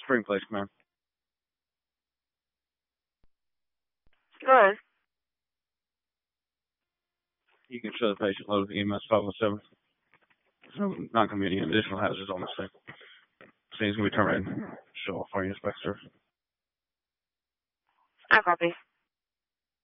Spring Place, man. Go ahead. You can show the patient load of EMS 507. So not going to be any additional hazards on this thing. Thing's going to be terminated. Show off for you, Inspector. I copy.